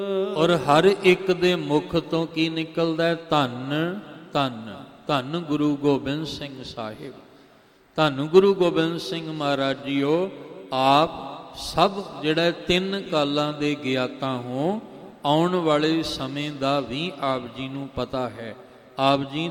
ਔਰ ਹਰ ਇੱਕ ਦੇ ਮੁਖ ਤੋਂ ਕੀ ਨਿਕਲਦਾ ਹੈ? ਧੰਨ ਧੰਨ ਧੰਨ ਗੁਰੂ ਗੋਬਿੰਦ ਸਿੰਘ ਸਾਹਿਬ। ਧੰਨ ਗੁਰੂ ਗੋਬਿੰਦ ਸਿੰਘ ਮਹਾਰਾਜ ਜੀਓ, ਆਪ ਸਭ ਜਿਹੜਾ 3 ਕਾਲਾਂ ਦੇ ਗਿਆਤਾ ਹੋ, ਆਉਣ ਵਾਲੇ ਸਮੇਂ ਦਾ ਵੀ ਆਪ ਜੀ ਨੂੰ ਪਤਾ ਹੈ। ਆਪ ਜੀ